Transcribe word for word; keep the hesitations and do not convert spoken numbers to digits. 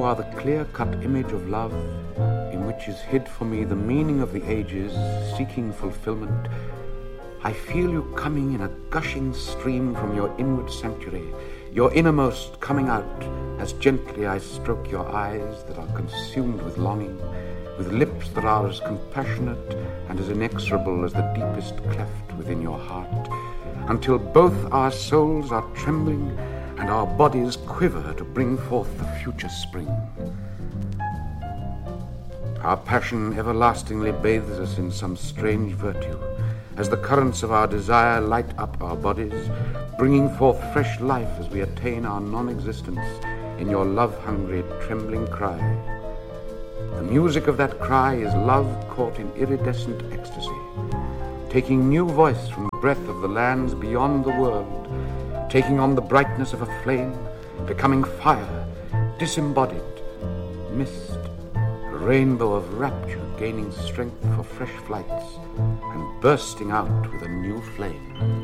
You are the clear-cut image of love, in which is hid for me the meaning of the ages, seeking fulfillment. I feel you coming in a gushing stream from your inward sanctuary, your innermost coming out, as gently I stroke your eyes that are consumed with longing, with lips that are as compassionate and as inexorable as the deepest cleft within your heart, until both our souls are trembling and our bodies quiver to bring forth the future spring. Our passion everlastingly bathes us in some strange virtue, as the currents of our desire light up our bodies, bringing forth fresh life as we attain our non-existence in your love-hungry, trembling cry. The music of that cry is love caught in iridescent ecstasy, taking new voice from the breath of the lands beyond the world, taking on the brightness of a flame, becoming fire, disembodied, mist, a rainbow of rapture gaining strength for fresh flights and bursting out with a new flame.